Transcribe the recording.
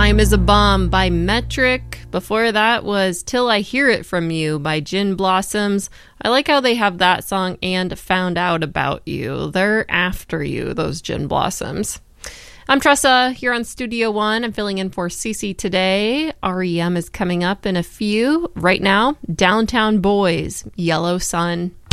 Time is a Bomb by Metric. Before that was Till I Hear It From You by Gin Blossoms. I like how they have that song and Found Out About You. They're after you, those Gin Blossoms. I'm Tressa here on Studio One. I'm filling in for Cece today. REM is coming up in a few. Right now, Downtown Boys, Yellow Sun.